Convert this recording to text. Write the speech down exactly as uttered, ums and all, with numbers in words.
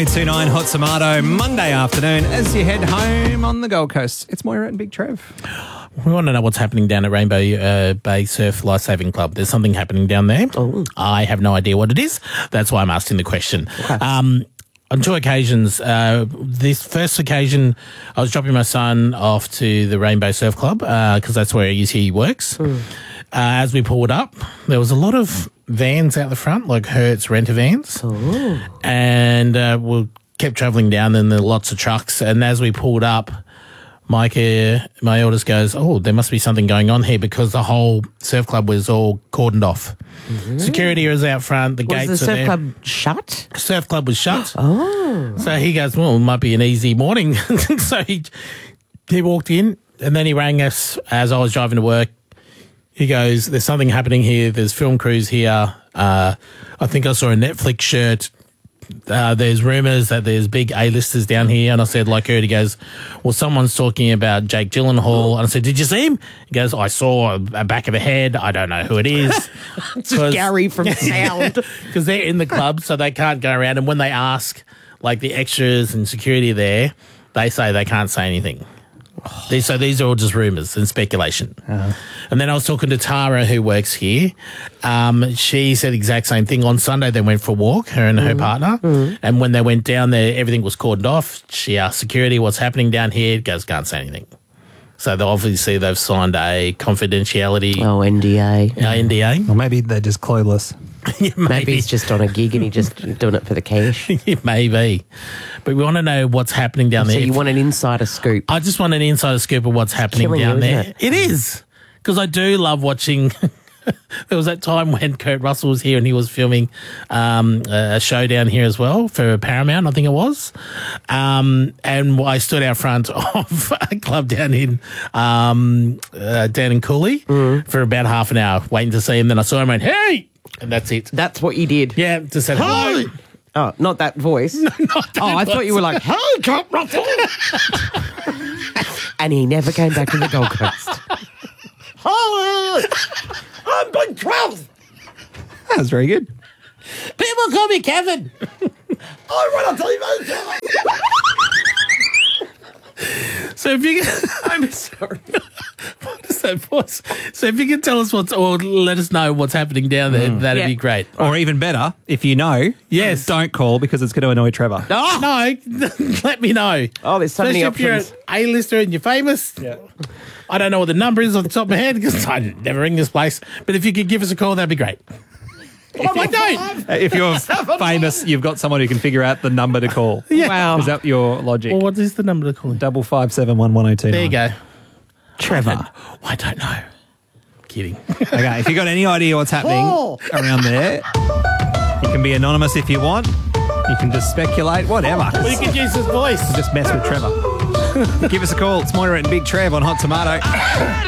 eight two nine Hot Tomato, Monday afternoon as you head home on the Gold Coast. It's Moira and Big Trev. We want to know what's happening down at Rainbow uh, Bay Surf Lifesaving Club. There's something happening down there. Oh. I have no idea what it is. That's why I'm asking the question. Okay. Um, on two occasions, uh, this first occasion, I was dropping my son off to the Rainbow Surf Club because uh, that's where he, he works. Mm. Uh, as we pulled up, there was a lot of vans out the front, like Hertz renter vans. Oh. And uh, we kept travelling down, and there were lots of trucks. And as we pulled up, Mike, uh, my eldest, goes, oh, there must be something going on here because the whole surf club was all cordoned off. Mm-hmm. Security was out front. The Was gates the are surf there. club shut? Surf club was shut. Oh. So he goes, well, it might be an easy morning. So he he walked in, and then he rang us as I was driving to work. He goes, there's something happening here. There's film crews here. Uh, I think I saw a Netflix shirt. Uh, there's rumours that there's big A-listers down here. And I said, like her, he goes, well, someone's talking about Jake Gyllenhaal. And I said, did you see him? He goes, I saw a, a back of a head. I don't know who it is. Just Gary from Sound. Because they're in the club, so they can't go around. And when they ask, like, the extras and security there, they say they can't say anything. These, so these are all just rumours and speculation. Uh-huh. And then I was talking to Tara, who works here. Um, she said the exact same thing. On Sunday, they went for a walk, her and mm. her partner. Mm. And when they went down there, everything was cordoned off. She asked security, what's happening down here? Goes, can't say anything. So they obviously they've signed a confidentiality. Oh, N D A. Uh, N D A. Or maybe they're just clueless. Yeah, maybe. maybe he's just on a gig and he's just doing it for the cash. Maybe. But we want to know what's happening down so there. So you want an insider scoop? I just want an insider scoop of what's happening Killing down you, there. isn't It, it is. Because I do love watching. There was that time when Kurt Russell was here and he was filming um, a show down here as well for Paramount, I think it was. Um, and I stood out front of a club down in um, uh, down in Cooley mm. for about half an hour waiting to see him. Then I saw him and went, hey! And that's it. That's what you did? Yeah, just said hello. Hey! Oh, not that voice. No, not that oh, I voice. thought you were like, hey, Kurt Russell! And he never came back to the Gold Coast. Hi! I'm Big Trev. That was very good. People call me Kevin. I run a T V show. So if you can, I'm sorry. What is that voice? So if you can tell us what's, or let us know what's happening down there, mm. that'd yeah. be great. Or even better, if you know, yes, don't call because it's going to annoy Trevor. Oh. No, let me know. Oh, there's so Especially many if you're options. an A-lister and you're famous. Yeah. I don't know what the number is off the top of my head because I never ring this place. But if you could give us a call, that'd be great. Oh, I don't. If you're famous, you've got someone who can figure out the number to call. Yeah. Wow. Is that your logic? Well, what is the number to call? Double five seven one one zero two. There you go. Trevor. I don't, I don't know. Kidding. Okay, if you got any idea what's happening Oh. around there, you can be anonymous if you want. You can just speculate, whatever. Well, you could use his voice. Just mess with Trevor. Give us a call. It's Moira and Big Trev on Hot Tomato.